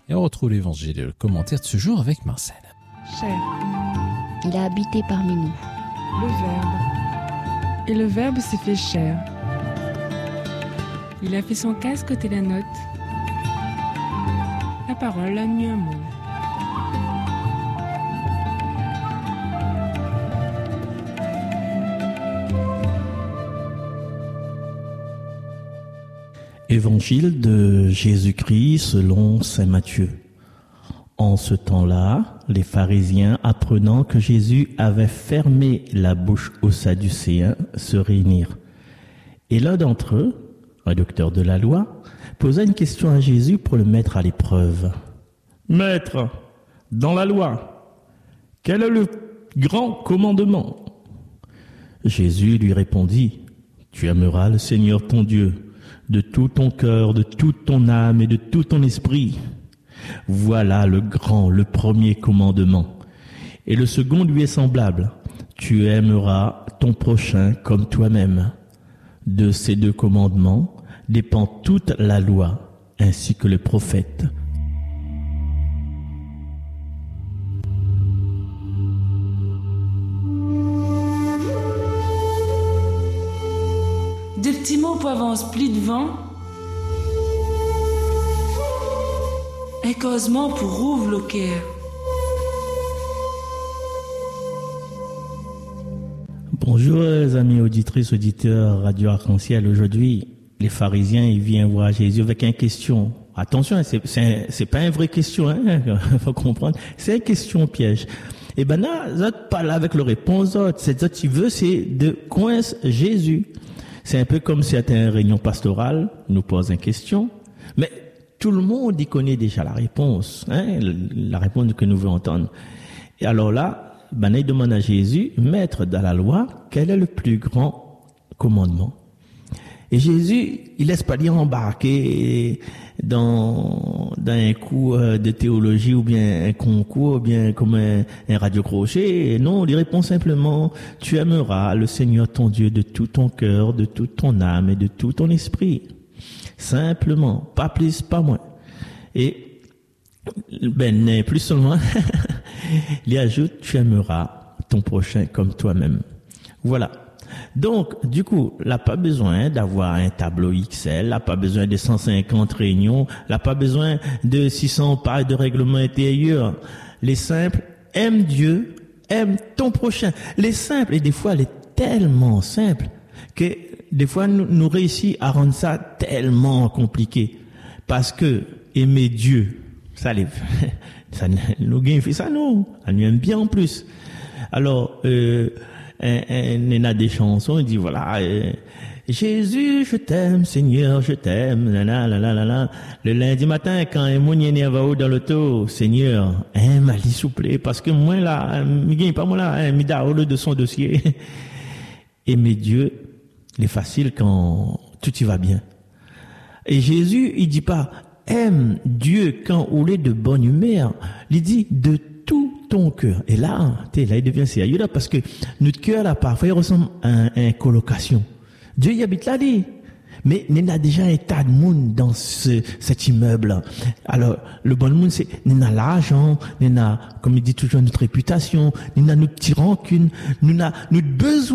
Et on retrouve l'évangile et le commentaire de ce jour avec Marcel. Cher. Il a habité parmi nous. Le Verbe. Et le Verbe s'est fait chair. Il a fait son casque côté la note. La parole a mis un mot. Évangile de Jésus-Christ selon saint Matthieu. En ce temps-là, les pharisiens, apprenant que Jésus avait fermé la bouche aux Sadducéens, se réunirent. Et l'un d'entre eux, un docteur de la loi, posa une question à Jésus pour le mettre à l'épreuve. « Maître, dans la loi, quel est le grand commandement ?» Jésus lui répondit, « Tu aimeras le Seigneur ton Dieu de tout ton cœur, de toute ton âme et de tout ton esprit. Voilà le premier commandement. Et le second lui est semblable. Tu aimeras ton prochain comme toi-même. De ces deux commandements dépend toute la loi, ainsi que les prophètes. » Des petits mots pour avance plus de vent. Un causement pour rouvre le cœur. Bonjour les amis auditrices, auditeurs Radio Arc-en-Ciel. Aujourd'hui, les pharisiens, ils viennent voir Jésus avec une question. Attention, c'est pas une vraie question, hein, faut comprendre. C'est une question piège. Et ben là, ça parle avec le réponse, c'est ça tu veux, c'est de coince Jésus. C'est un peu comme certaines réunions pastorales nous posent une question, mais tout le monde y connaît déjà la réponse, hein, la réponse que nous voulons entendre. Et alors là, il demande à Jésus, maître dans la loi, quel est le plus grand commandement? Et Jésus, il laisse pas dire embarquer dans un cours de théologie ou bien un concours ou bien comme un radio-crochet. Non, il répond simplement, tu aimeras le Seigneur ton Dieu de tout ton cœur, de toute ton âme et de tout ton esprit. Simplement, pas plus, pas moins. Et, plus seulement, il ajoute, tu aimeras ton prochain comme toi-même. Voilà. Donc, du coup, n'a pas besoin d'avoir un tableau Excel, n'a pas besoin de 150 réunions, n'a pas besoin de 600 pages de règlement intérieur. Les simples, aime Dieu, aime ton prochain. Les simples, et des fois, elle est tellement simple que des fois, nous réussissons à rendre ça tellement compliqué. Parce que aimer Dieu, ça nous gagne fait ça, nous. Elle nous aime bien en plus. Alors, il y a des chansons, il dit voilà, Jésus, je t'aime, Seigneur, je t'aime, Le lundi matin, quand un mounier va dans l'auto, Seigneur, m'a dit souple, parce que moi là, il pas moi là, il a de son dossier. Aimer Dieu, il est facile quand tout y va bien. Et Jésus, il dit pas, aime Dieu quand on est de bonne humeur. Il dit de tout ton cœur. Et là, il devient sérieux là, parce que notre cœur là, parfois, il ressemble à une colocation. Dieu y habite là, dit. Mais il y a déjà un tas de monde dans cet immeuble. Alors, le bon monde, c'est, il y a l'argent, il y a, comme il dit toujours, notre réputation, il y a notre petite rancune, il y a notre besoin